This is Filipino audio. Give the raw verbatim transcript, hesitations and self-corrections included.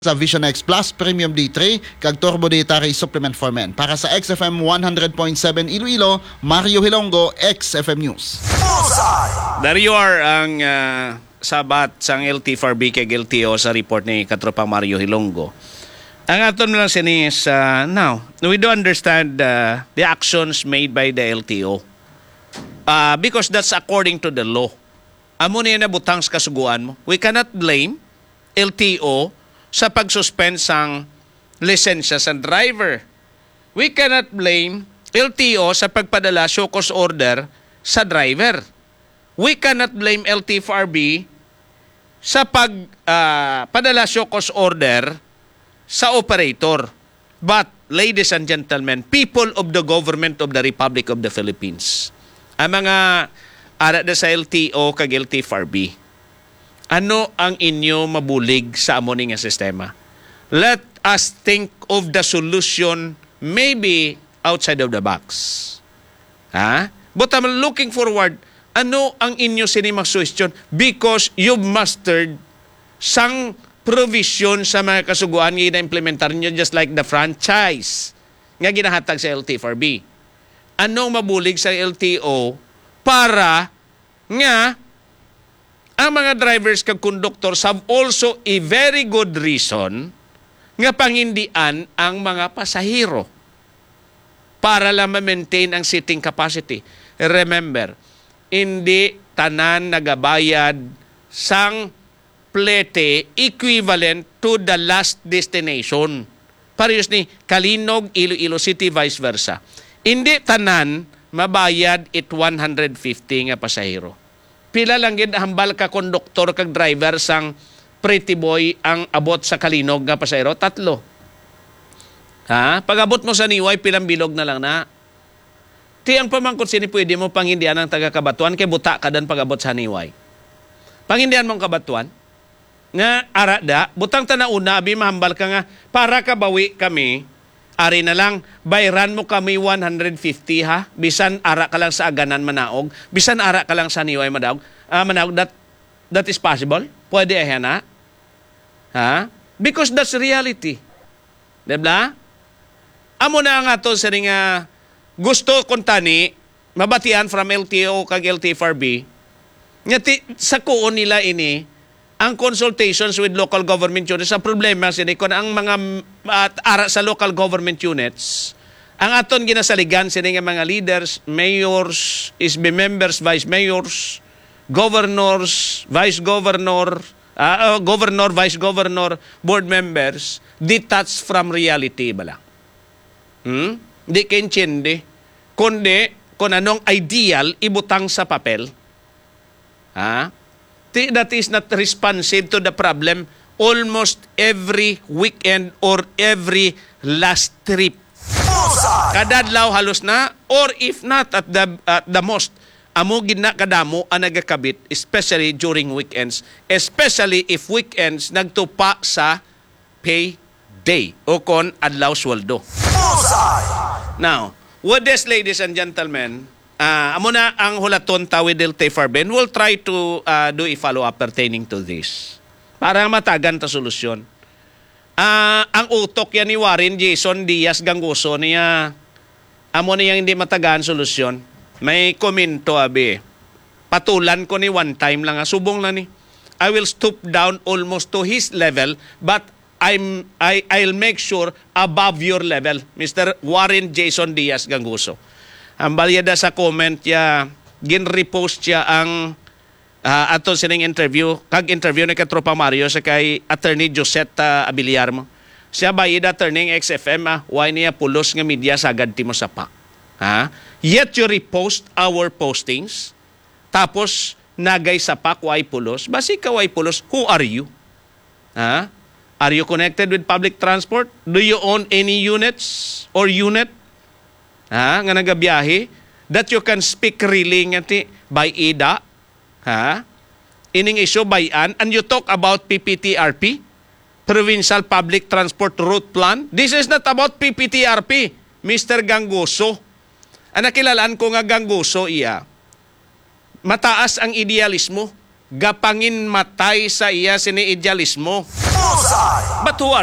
sa Vision X Plus Premium D three kag Turbo Dietary Supplement for Men. Para sa X F M one hundred point seven Iloilo, Mario Hilongo, X F M News. There you are ang uh, sabat sang L T F R B kag L T O sa report ni Katropang Mario Hilongo. Ang aton lang sinis, uh, now, we do understand uh, the actions made by the L T O. Uh, because that's according to the law. Amo niya na butang sa kasuguan mo. We cannot blame L T O sa pagsuspend sang lisensya sa driver. We cannot blame L T O sa pagpadala show cause order sa driver. We cannot blame L T F R B sa pagpadala uh, show cause order sa operator. But, ladies and gentlemen, people of the government of the Republic of the Philippines, ang mga ara na sa L T O kag L T F R B, ano ang inyo mabulig sa amo nga sistema? Let us think of the solution maybe outside of the box. Ha? But I'm looking forward, ano ang inyo sinimang suggestion? Because you've mastered sang provision sa mga kasuguan nga ina-implementar nyo just like the franchise nga ginahatag sa L T F R B. Anong mabulig sa L T O para nga ang mga drivers kag conductors have also a very good reason nga pangindian ang mga pasahero para lang ma-maintain ang seating capacity. Remember, hindi tanan nagabayad sang plete equivalent to the last destination. Parehas ni Kalinog, Iloilo City, vice versa. Hindi tanan mabayad it one hundred fifty nga pasahero. Pila lang gid hambal ka konduktor kag driver sang Pretty Boy ang abot sa Kalinog nga pasahero? Tatlo. Ha? Pag-abot mo sa Niway, pilang bilog na lang na. Ti ang pamangkot sini pwede mo panghindian ang taga-Kabatuan kay buta ka dan pag-abot sa Niway. Panghindian mong Kabatuan nga arada, butang tanauna abi mahambal ka nga para kabawi kami. Ari na lang, bayran mo kami one hundred fifty ha. Bisan ara ka lang sa Aganan Manaog. Bisan ara ka lang sa Niway Manaog. Uh, Manaog, that, that is possible? Pwede eh na? Ha? Because that's reality. Diba? Amo na nga to sa nga gusto kong tani, mabatian from L T O kag L T F R B, nga ti, sa kuon nila ini, ang consultations with local government units, ang problema sini kung ang mga uh, ara sa local government units, ang aton ginasaligan sini nga mga leaders, mayors, S B members, vice mayors, governors, vice governor, uh, uh, governor, vice governor, board members, detached from reality ba lang? Hmm? Di kinchindi, kundi kung anong ideal ibutang sa papel. Ha? That is not responsive to the problem almost every weekend or every last trip. Kadadlaw halos na, or if not at the, at the most, amo gina kadamo ang nagakabit, especially during weekends, especially if weekends nagtupa sa payday o kon adlaw sweldo. Now, with this, ladies and gentlemen, Uh, amo na ang hulaton tawid L T F R B. We'll try to uh, do a follow-up pertaining to this. Para matagan ta solusyon. Uh, ang utok yan ni Warren Jason Diaz Ganguso niya, amo na yung hindi matagan solusyon. May komento abi. Patulan ko ni one time lang. Subong lang ni. I will stoop down almost to his level, but I'm, I, I'll make sure above your level, Mister Warren Jason Diaz Ganguso. Ang balyada sa comment niya, gin-repost siya ang uh, aton sining interview, kag-interview ni Katropang Mario sa kay Attorney Josette uh, Abiliarmo. Siya bayid attorney ng X F M, ah, why niya pulos nga media sagad timo sa pak. Ha? Yet you repost our postings, tapos nagay sa pak, why pulos? Basi ka why pulos, who are you? Ha? Are you connected with public transport? Do you own any units or unit? Ha, nga nagabiyahe, that you can speak really nga ti by I D A, ha? Ining issue by an, and you talk about P P T R P, Provincial Public Transport Route Plan. This is not about P P T R P, Mister Ganguso. Ang nakilalaan ko nga Ganguso iya, mataas ang idealismo, gapangin matay sa iya sini idealismo. Batuan